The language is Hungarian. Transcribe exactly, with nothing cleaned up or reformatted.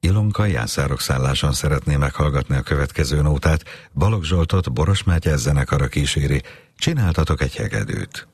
Ilonka Jászárok szálláson szeretné meghallgatni a következő nótát, Balogh Zsoltot Boros Mátyás zenekara kíséri. Csináltatok egy hegedűt.